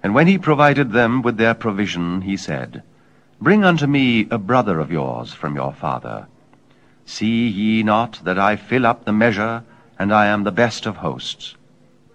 And when he provided them with their provision, he said, Bring unto me a brother of yours from your father. See ye not that I fill up the measure, and I am the best of hosts?